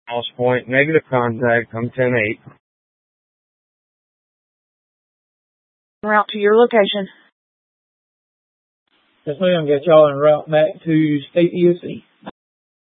Lost point, negative contact, I'm 10-8. Route to your location. Yes, ma'am. Got y'all en route back to State EOC.